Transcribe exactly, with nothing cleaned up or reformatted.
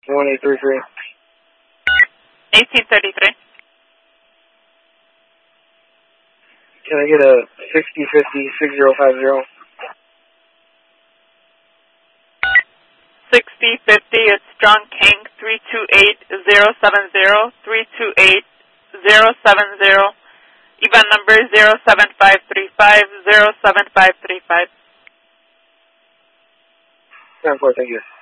one eight three three. eighteen thirty-three. Can I get a sixty fifty six zero five zero? sixty fifty, it's John King, three two eight zero seven zero, three two eight zero seven zero. E V A N number zero seven five three five zero seven five three five. ten four, thank you.